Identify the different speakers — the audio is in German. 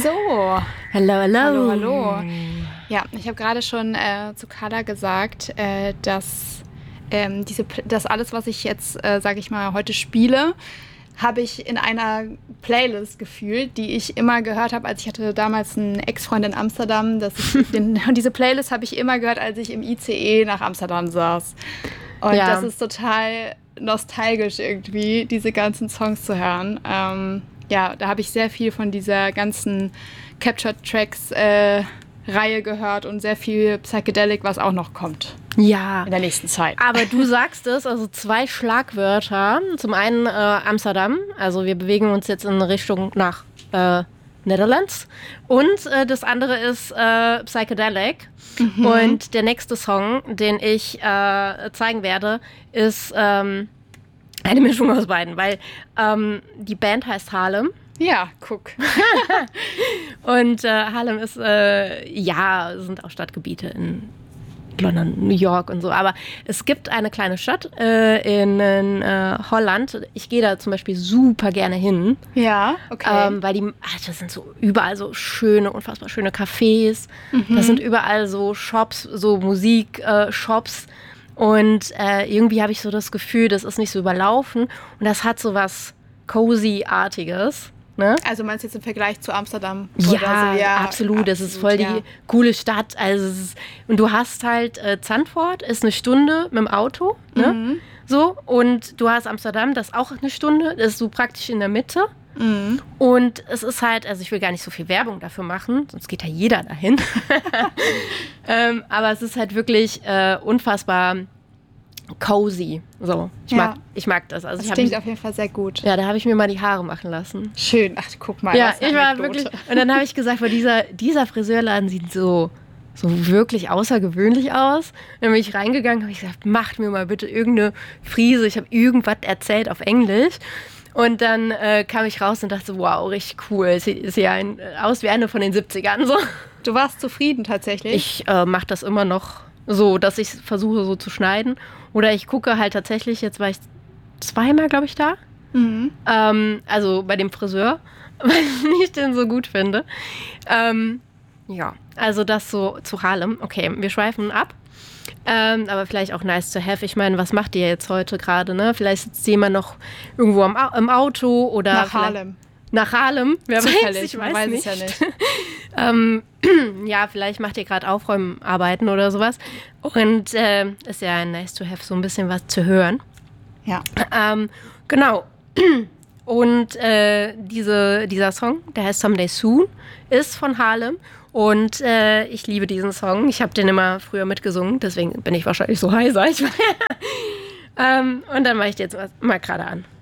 Speaker 1: So.
Speaker 2: Hallo, hallo.
Speaker 1: Hallo, hallo. Ja, ich habe gerade schon zu Carla gesagt, dass das alles, was ich jetzt, sage ich mal, heute spiele, habe ich in einer Playlist gefühlt, die ich immer gehört habe, als ich hatte damals einen Ex-Freund in Amsterdam. Und diese Playlist habe ich immer gehört, als ich im ICE nach Amsterdam saß. Und das ist total nostalgisch irgendwie, diese ganzen Songs zu hören. Da habe ich sehr viel von dieser ganzen Captured Tracks Reihe gehört und sehr viel Psychedelic, was auch noch kommt.
Speaker 2: Ja.
Speaker 1: In der nächsten Zeit.
Speaker 2: Aber du sagst es, also 2 Schlagwörter. Zum einen Amsterdam, also wir bewegen uns jetzt in Richtung nach Netherlands. Und das andere ist Psychedelic. Mhm. Und der nächste Song, den ich zeigen werde, ist eine Mischung aus beiden, weil die Band heißt Harlem.
Speaker 1: Ja, guck.
Speaker 2: Und Harlem ist, sind auch Stadtgebiete in London, New York und so. Aber es gibt eine kleine Stadt in Holland. Ich gehe da zum Beispiel super gerne hin.
Speaker 1: Ja, okay.
Speaker 2: Weil das sind so überall so unfassbar schöne Cafés. Mhm. Das sind überall so Shops, so Musik-Shops. Und irgendwie habe ich so das Gefühl, das ist nicht so überlaufen. Und das hat so was Cozy-artiges. Ne?
Speaker 1: Also meinst du jetzt im Vergleich zu Amsterdam?
Speaker 2: Ja, ja, absolut. Das ist voll die coole Stadt. Und du hast halt Zandvoort, ist 1 Stunde mit dem Auto. Ne? Mhm. So, und du hast Amsterdam, das ist auch 1 Stunde. Das ist so praktisch in der Mitte. Mhm. Und es ist halt, also ich will gar nicht so viel Werbung dafür machen, sonst geht ja jeder dahin. Aber es ist halt wirklich unfassbar cozy. So, ich mag das. Also
Speaker 1: das klingt auf jeden Fall sehr gut.
Speaker 2: Ja, da habe ich mir mal die Haare machen lassen.
Speaker 1: Schön. Ach, guck mal.
Speaker 2: Ja, ich war wirklich. Und dann habe ich gesagt, weil dieser Friseurladen sieht so wirklich außergewöhnlich aus. Dann bin ich reingegangen und habe gesagt, macht mir mal bitte irgendeine Frise. Ich habe irgendwas erzählt auf Englisch. Und dann kam ich raus und dachte, wow, richtig cool. Sieht ja aus wie eine von den 70ern. So.
Speaker 1: Du warst zufrieden tatsächlich?
Speaker 2: Ich mache das immer noch so, dass ich versuche so zu schneiden. Oder ich gucke halt tatsächlich, jetzt war ich 2-mal, glaube ich, da. Mhm. Also bei dem Friseur, weil ich den so gut finde. Also das so zu Harlem. Okay, wir schweifen ab. Aber vielleicht auch nice to have. Ich meine, was macht ihr jetzt heute gerade? Ne? Vielleicht sitzt jemand noch irgendwo im Auto oder
Speaker 1: nach Harlem.
Speaker 2: Nach Harlem, wer
Speaker 1: zufällig,
Speaker 2: weiß, ich weiß nicht.
Speaker 1: Es ja nicht.
Speaker 2: Ja, vielleicht macht ihr gerade Aufräumarbeiten oder sowas. Und ist ja nice to have, so ein bisschen was zu hören.
Speaker 1: Ja.
Speaker 2: Genau. Und dieser Song, der heißt Someday Soon, ist von Harlem. Und ich liebe diesen Song. Ich habe den immer früher mitgesungen, deswegen bin ich wahrscheinlich so heiser. Und dann mache ich dir jetzt mal gerade an.